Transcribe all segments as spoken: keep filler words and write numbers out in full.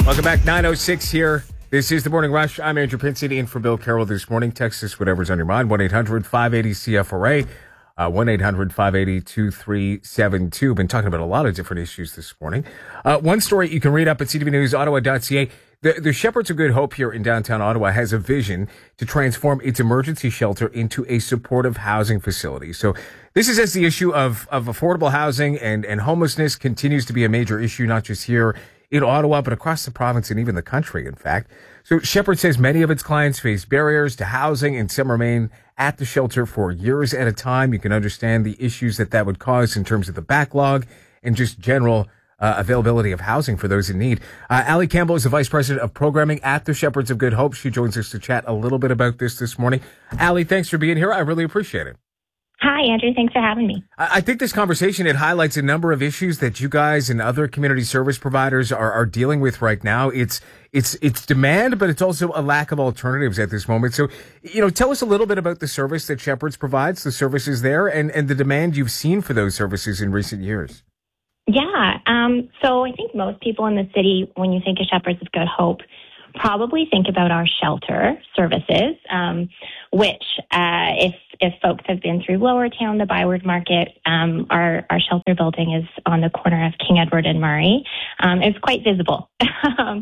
Welcome back. nine oh six here. This is the Morning Rush. I'm Andrew Pinson in for Bill Carroll this morning. Text us whatever's on your mind. one eight hundred five eight zero C F R A. Uh, one eight hundred five eight zero two three seven two. Been talking about a lot of different issues this morning. Uh, one story you can read up at c t v news ottawa dot c a. The, the Shepherds of Good Hope here in downtown Ottawa has a vision to transform its emergency shelter into a supportive housing facility. So this is as the issue of, of affordable housing and, and homelessness continues to be a major issue, not just here in Ottawa, but across the province and even the country, in fact. So Shepherd says many of its clients face barriers to housing and some remain at the shelter for years at a time. You can understand the issues that that would cause in terms of the backlog and just general uh, availability of housing for those in need. Uh, Allie Campbell is the Vice President of Programming at the Shepherds of Good Hope. She joins us to chat a little bit about this this morning. Allie, thanks for being here. I really appreciate it. Hi, Andrew. Thanks for having me. I think this conversation, it highlights a number of issues that you guys and other community service providers are, are dealing with right now. It's, it's, it's demand, but it's also a lack of alternatives at this moment. So, you know, tell us a little bit about the service that Shepherds provides, the services there, and, and the demand you've seen for those services in recent years. Yeah. Um, so I think most people in the city, when you think of Shepherds of Good Hope, probably think about our shelter services, um, which, uh, if if folks have been through Lowertown, the Byward Market, um, our our shelter building is on the corner of King Edward and Murray. Um, it's quite visible. um,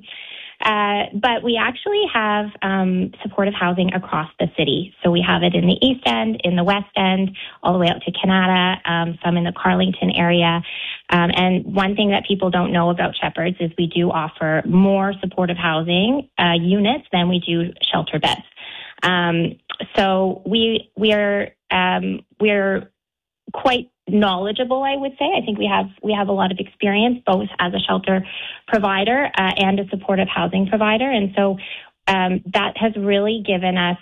uh, but we actually have um, supportive housing across the city. So we have it in the East End, in the West End, all the way out to Canada, um, some in the Carlington area. Um, and one thing that people don't know about Shepherds is we do offer more supportive housing uh, units than we do shelter beds. Um, so we we are um, we're quite knowledgeable, I would say. I think we have we have a lot of experience both as a shelter provider uh, and a supportive housing provider, and so um, that has really given us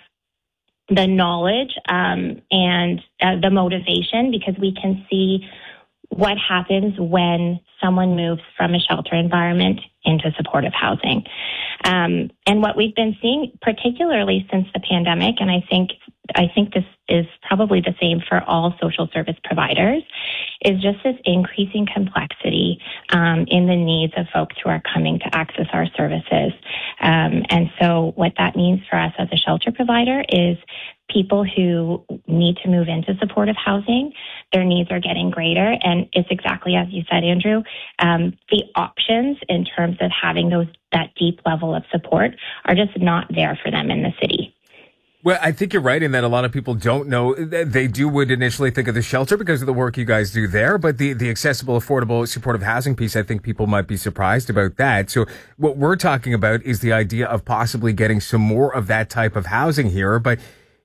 the knowledge um, and uh, the motivation, because we can see what happens when someone moves from a shelter environment into supportive housing. Um, and what we've been seeing, particularly since the pandemic, and I think I think this is probably the same for all social service providers, is just this increasing complexity um, in the needs of folks who are coming to access our services. Um, and so what that means for us as a shelter provider is people who need to move into supportive housing, their needs are getting greater. And it's exactly as you said, Andrew, um, the options in terms of having those that deep level of support are just not there for them in the city. Well, I think you're right in that a lot of people don't know. They do would initially think of the shelter because of the work you guys do there, but the, the accessible, affordable, supportive housing piece, I think people might be surprised about that. So what we're talking about is the idea of possibly getting some more of that type of housing here, but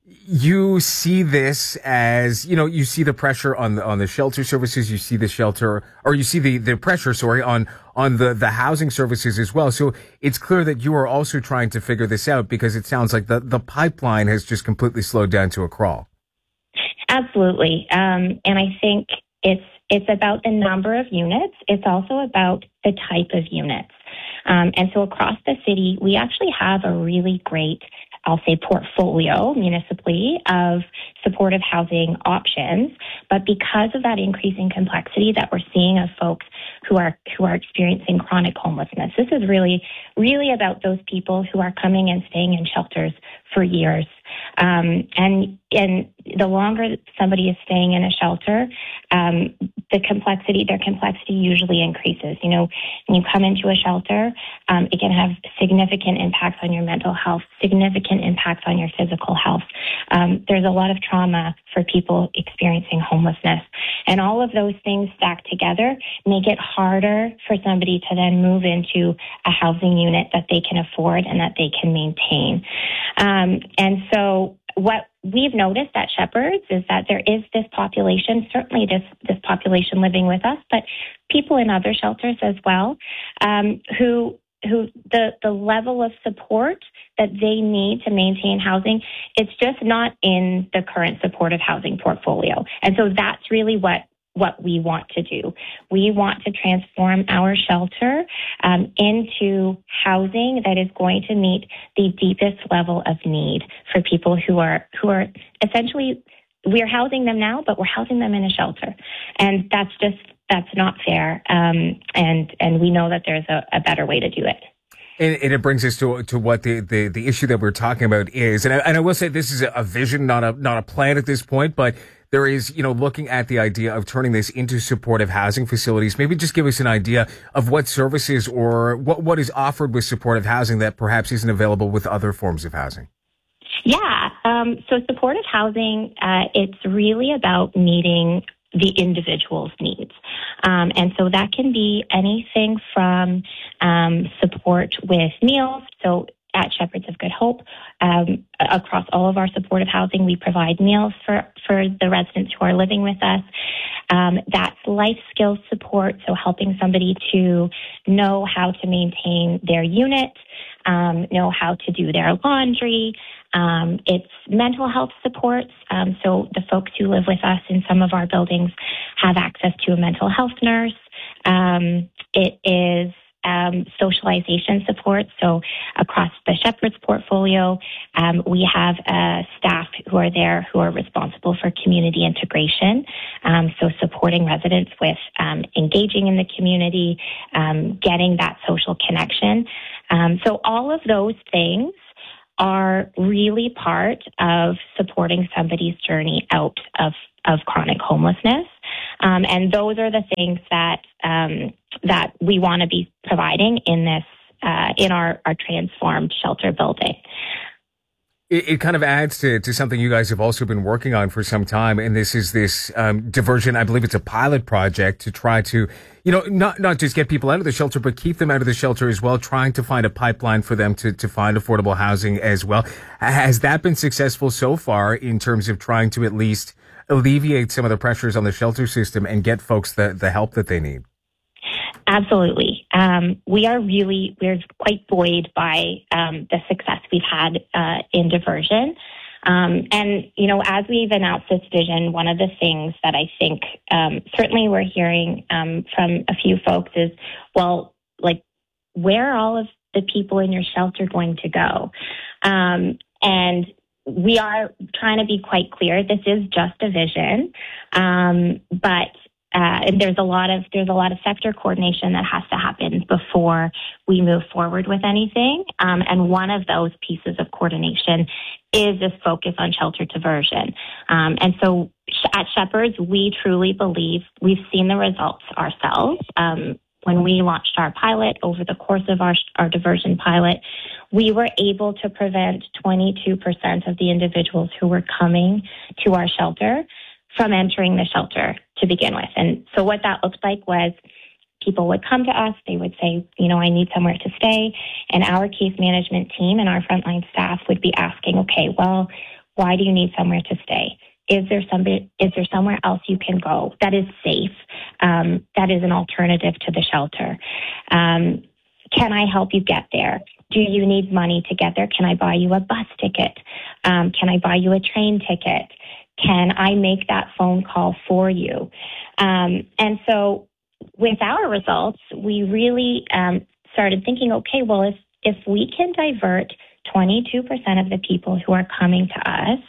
you see this as, you know, you see the pressure on the, on the shelter services, you see the shelter, or you see the, the pressure, sorry, on, on the, the housing services as well. So it's clear that you are also trying to figure this out, because it sounds like the, the pipeline has just completely slowed down to a crawl. Absolutely. Um, and I think it's, it's about the number of units. It's also about the type of units. Um, and so across the city, we actually have a really great, I'll say, portfolio municipally of supportive housing options. But because of that increasing complexity that we're seeing of folks who are who are experiencing chronic homelessness, this is really, really about those people who are coming and staying in shelters for years. Um, and and the longer somebody is staying in a shelter, um, the complexity, their complexity usually increases. You know, when you come into a shelter, um, it can have significant impacts on your mental health, significant impacts on your physical health. Um, there's a lot of trauma for people experiencing homelessness. And all of those things stacked together make it harder for somebody to then move into a housing unit that they can afford and that they can maintain. Um, and so what we've noticed at Shepherds is that there is this population, certainly this, this population living with us, but people in other shelters as well, um, who who the, the level of support that they need to maintain housing, it's just not in the current supportive housing portfolio. And so that's really what what we want to do. We want to transform our shelter um, into housing that is going to meet the deepest level of need for people who are who are essentially, we're housing them now, but we're housing them in a shelter. And that's just, that's not fair. Um, and, and we know that there's a, a better way to do it. And, and it brings us to to what the, the, the issue that we're talking about is. And I, and I will say this is a vision, not a not a plan at this point, but there is, you know, looking at the idea of turning this into supportive housing facilities. Maybe just give us an idea of what services or what, what is offered with supportive housing that perhaps isn't available with other forms of housing. Yeah. Um, so supportive housing, uh, it's really about meeting the individual's needs. Um, and so that can be anything from um, support with meals. So at Shepherds of Good Hope, um, across all of our supportive housing, we provide meals for, for the residents who are living with us. Um, that's life skills support, so helping somebody to know how to maintain their unit, um, know how to do their laundry. Um, it's mental health supports. Um, so the folks who live with us in some of our buildings have access to a mental health nurse. Um, it is um, socialization support. So across the Shepherds portfolio, um, we have uh, staff who are there who are responsible for community integration. Um, so supporting residents with um, engaging in the community, um, getting that social connection. Um, so all of those things are really part of supporting somebody's journey out of, of chronic homelessness. Um, and those are the things that um, that we want to be providing in this uh, in our, our transformed shelter building. It, it kind of adds to, to something you guys have also been working on for some time, and this is this um, diversion. I believe it's a pilot project to try to, you know, not not just get people out of the shelter, but keep them out of the shelter as well, trying to find a pipeline for them to, to find affordable housing as well. Has that been successful so far in terms of trying to at least alleviate some of the pressures on the shelter system and get folks the, the help that they need? Absolutely. Um, we are really, we're quite buoyed by um, the success we've had uh, in diversion. Um, and, you know, as we've announced this vision, one of the things that I think um, certainly we're hearing um, from a few folks is, well, like, where are all of the people in your shelter going to go? Um, and we are trying to be quite clear. This is just a vision, um, but Uh, and there's a lot of there's a lot of sector coordination that has to happen before we move forward with anything. Um, and one of those pieces of coordination is this focus on shelter diversion. Um, and so at Shepherds, we truly believe we've seen the results ourselves. Um, when we launched our pilot over the course of our our diversion pilot, we were able to prevent twenty-two percent of the individuals who were coming to our shelter from entering the shelter to begin with. And so what that looked like was people would come to us, they would say, you know, I need somewhere to stay. And our case management team and our frontline staff would be asking, okay, well, why do you need somewhere to stay? Is there somebody, is there somewhere else you can go that is safe, um, that is an alternative to the shelter? Um, can I help you get there? Do you need money to get there? Can I buy you a bus ticket? Um, can I buy you a train ticket? Can I make that phone call for you? Um, and so with our results, we really um, started thinking, okay, well, if, if we can divert twenty-two percent of the people who are coming to us,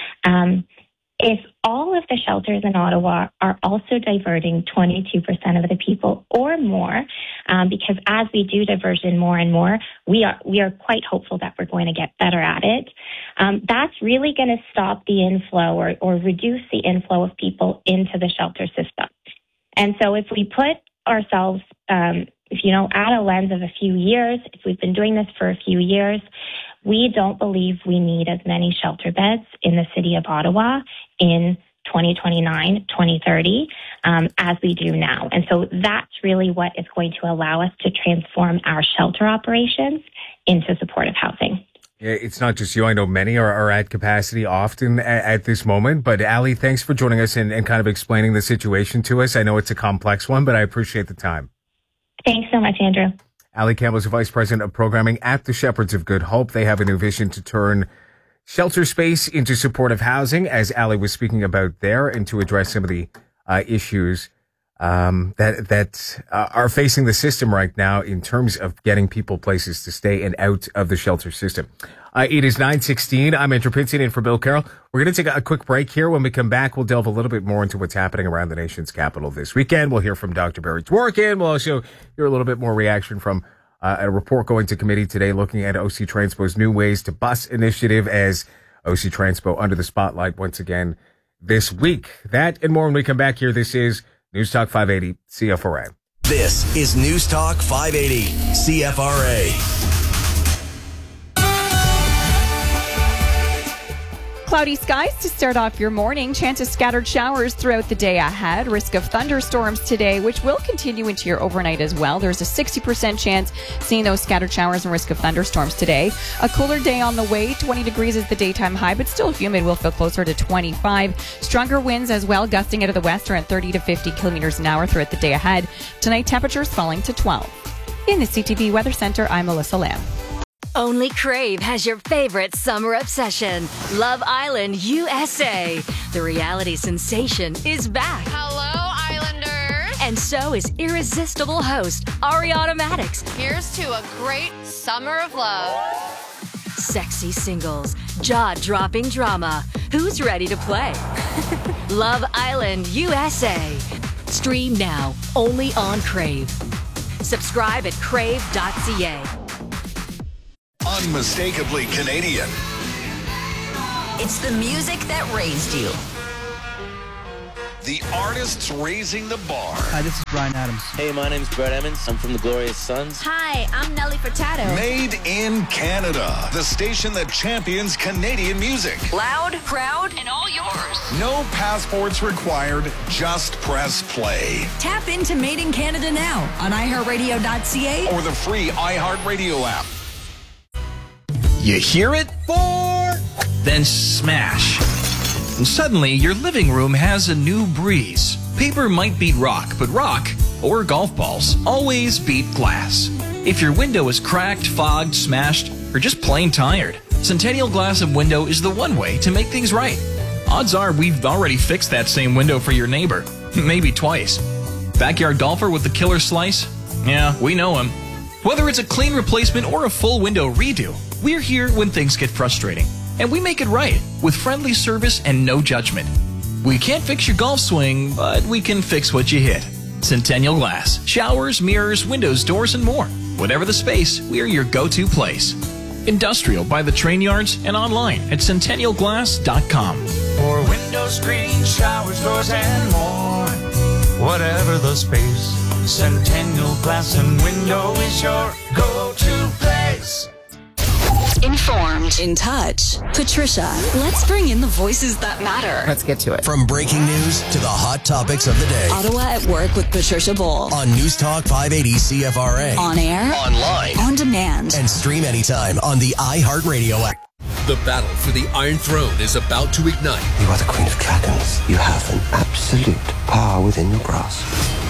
um, if all of the shelters in Ottawa are also diverting twenty-two percent of the people or more, um, because as we do diversion more and more, we are we are quite hopeful that we're going to get better at it. Um, that's really going to stop the inflow or, or reduce the inflow of people into the shelter system. And so if we put ourselves, um, if you know, at a lens of a few years, if we've been doing this for a few years, we don't believe we need as many shelter beds in the city of Ottawa in twenty twenty-nine, twenty thirty, um, as we do now. And so that's really what is going to allow us to transform our shelter operations into supportive housing. Yeah, it's not just you. I know many are, are at capacity often at, at this moment. But Ali, thanks for joining us and, and kind of explaining the situation to us. I know it's a complex one, but I appreciate the time. Thanks so much, Andrew. Ali Campbell is the Vice President of Programming at the Shepherds of Good Hope. They have a new vision to turn shelter space into supportive housing, as Ali was speaking about there, and to address some of the uh, issues um, that that uh, are facing the system right now in terms of getting people places to stay and out of the shelter system. Uh, it is nine sixteen. I'm Andrew Pinson in for Bill Carroll. We're going to take a quick break here. When we come back, we'll delve a little bit more into what's happening around the nation's capital this weekend. We'll hear from Doctor Barry Dworkin. We'll also hear a little bit more reaction from Uh, a report going to committee today looking at O C Transpo's new ways to bus initiative as O C Transpo under the spotlight once again this week. That and more when we come back here. This is News Talk five eighty C F R A. This is News Talk five eighty C F R A. Cloudy skies to start off your morning. Chance of scattered showers throughout the day ahead. Risk of thunderstorms today, which will continue into your overnight as well. There's a sixty percent chance seeing those scattered showers and risk of thunderstorms today. A cooler day on the way. twenty degrees is the daytime high, but still humid. Will feel closer to twenty-five. Stronger winds as well, gusting out of the west around thirty to fifty kilometers an hour throughout the day ahead. Tonight, temperatures falling to twelve. In the C T V Weather Center, I'm Melissa Lamb. Only Crave has your favorite summer obsession, Love Island U S A. The reality sensation is back. Hello, Islanders. And so is irresistible host Ariana Maddox. Here's to a great summer of love. Sexy singles, jaw-dropping drama. Who's ready to play? Love Island U S A. Stream now, only on Crave. Subscribe at crave dot c a. Unmistakably Canadian. It's the music that raised you. The artists raising the bar. Hi, this is Brian Adams. Hey, my name's Brett Emmons. I'm from the Glorious Sons. Hi, I'm Nelly Furtado. Made in Canada. The station that champions Canadian music. Loud, proud, and all yours. No passports required. Just press play. Tap into Made in Canada now on i heart radio dot c a or the free iHeartRadio app. You hear it? Four. Then smash. And suddenly, your living room has a new breeze. Paper might beat rock, but rock, or golf balls, always beat glass. If your window is cracked, fogged, smashed, or just plain tired, Centennial Glass and Window is the one way to make things right. Odds are we've already fixed that same window for your neighbor. Maybe twice. Backyard golfer with the killer slice? Yeah, we know him. Whether it's a clean replacement or a full window redo, we're here when things get frustrating. And we make it right with friendly service and no judgment. We can't fix your golf swing, but we can fix what you hit. Centennial Glass. Showers, mirrors, windows, doors, and more. Whatever the space, we're your go-to place. Industrial by the train yards and online at centennial glass dot com. For windows, screens, showers, doors, and more. Whatever the space, Centennial Glass and Window is your go-to place. Informed. In touch. Patricia, let's bring in the voices that matter. Let's get to it. From breaking news to the hot topics of the day. Ottawa at Work with Patricia Bowl. On News Talk five eighty C F R A. On air. Online. On demand. And stream anytime on the iHeartRadio app. The battle for the Iron Throne is about to ignite. You are the Queen of Dragons. You have an absolute power within your grasp.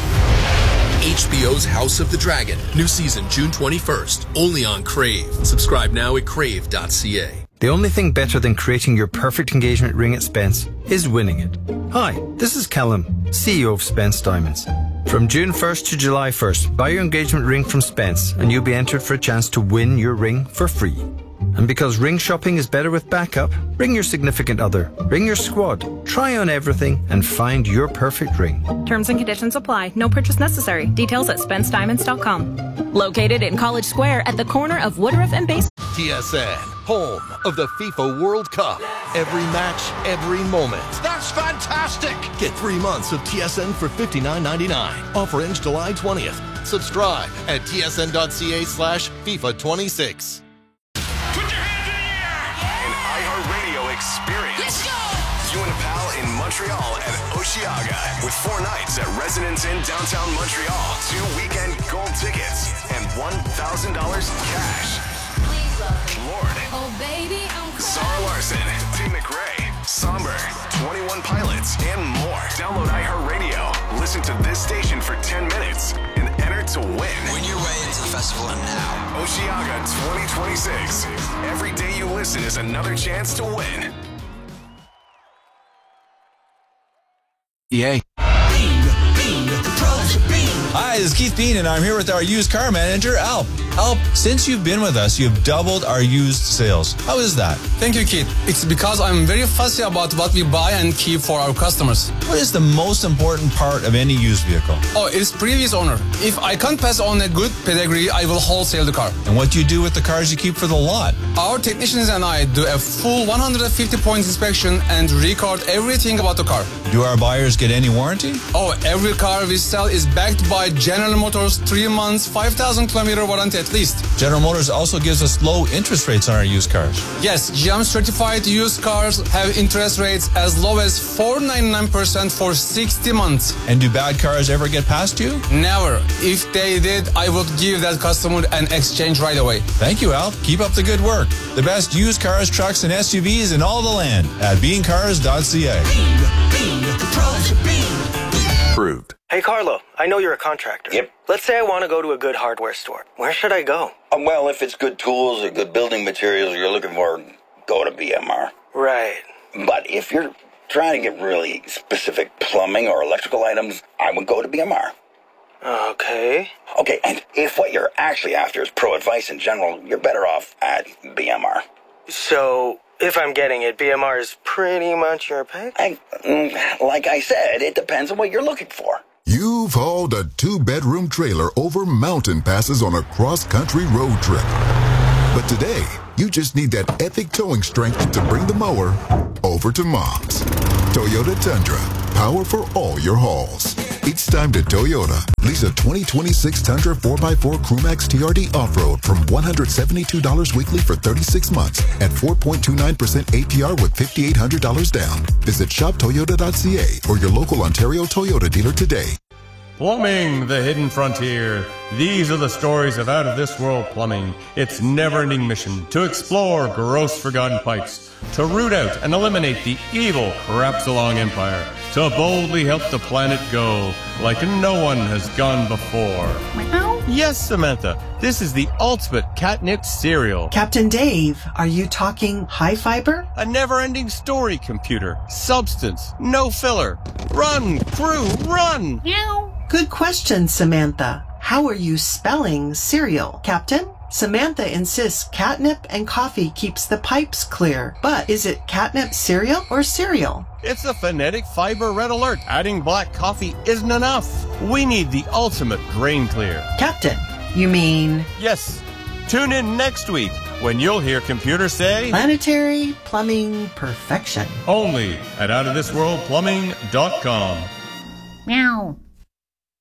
H B O's House of the Dragon. New season June twenty-first. Only on Crave. Subscribe now at crave dot c a. The only thing better than creating your perfect engagement ring at Spence is winning it. Hi, this is Callum, C E O of Spence Diamonds. From June first to July first, buy your engagement ring from Spence and you'll be entered for a chance to win your ring for free. And because ring shopping is better with backup, ring your significant other, ring your squad, try on everything and find your perfect ring. Terms and conditions apply. No purchase necessary. Details at spence diamonds dot com. Located in College Square at the corner of Woodruff and Base. T S N, home of the FIFA World Cup. Every match, every moment. That's fantastic! Get three months of T S N for fifty-nine ninety-nine. Offer ends July twentieth. Subscribe at t s n dot c a slash FIFA twenty-six. Experience. Let's go! You and a pal in Montreal at Osheaga with four nights at Residence Inn downtown Montreal, two weekend gold tickets, and one thousand dollars cash. Lord, oh baby, I'm Sarah Larson, Tim McRae, Somber, twenty-one Pilots, and more. Download iHeartRadio. Listen to this station for ten minutes and enter to win. Win your way into the festival now. Osheaga twenty twenty-six. Every day you listen is another chance to win. Yay. Hi, this is Keith Bean, and I'm here with our used car manager, Alp. Alp, since you've been with us, you've doubled our used sales. How is that? Thank you, Keith. It's because I'm very fussy about what we buy and keep for our customers. What is the most important part of any used vehicle? Oh, it's previous owner. If I can't pass on a good pedigree, I will wholesale the car. And what do you do with the cars you keep for the lot? Our technicians and I do a full one hundred fifty points inspection and record everything about the car. Do our buyers get any warranty? Oh, every car we sell is backed by General Motors three months, five thousand kilometer warranty at least. General Motors also gives us low interest rates on our used cars. Yes, G M certified used cars have interest rates as low as four point nine nine percent for sixty months. And do bad cars ever get past you? Never. If they did, I would give that customer an exchange right away. Thank you, Al. Keep up the good work. The best used cars, trucks, and S U Vs in all the land at bean cars dot c a. Approved. Hey, Carlo, I know you're a contractor. Yep. Let's say I want to go to a good hardware store. Where should I go? Um, well, if it's good tools or good building materials you're looking for, go to B M R. Right. But if you're trying to get really specific plumbing or electrical items, I would go to B M R. Okay. Okay, and if what you're actually after is pro advice in general, you're better off at B M R. So, if I'm getting it, B M R is pretty much your pick? I, like I said, it depends on what you're looking for. You've hauled a two-bedroom trailer over mountain passes on a cross-country road trip. But today, you just need that epic towing strength to bring the mower over to Mom's. Toyota Tundra, power for all your hauls. It's time to Toyota. Lease a twenty twenty-six Tundra four by four Crewmax T R D Off-Road from one hundred seventy-two dollars weekly for thirty-six months at four point two nine percent A P R with five thousand eight hundred dollars down. Visit shop toyota dot c a or your local Ontario Toyota dealer today. Plumbing, the hidden frontier. These are the stories of out-of-this-world plumbing. Its never-ending mission to explore gross forgotten pipes, to root out and eliminate the evil Crapsalong Empire, to boldly help the planet go like no one has gone before. Meow. Yes, Samantha, this is the ultimate catnip cereal. Captain Dave, are you talking high fiber? A never-ending story, computer. Substance, no filler. Run, crew, run! Meow. Good question, Samantha. How are you spelling cereal, Captain? Samantha insists catnip and coffee keeps the pipes clear. But is it catnip cereal or cereal? It's a phonetic fiber red alert. Adding black coffee isn't enough. We need the ultimate drain clear. Captain, you mean? Yes. Tune in next week when you'll hear computers say planetary plumbing perfection. Only at out of this world plumbing dot com. Meow.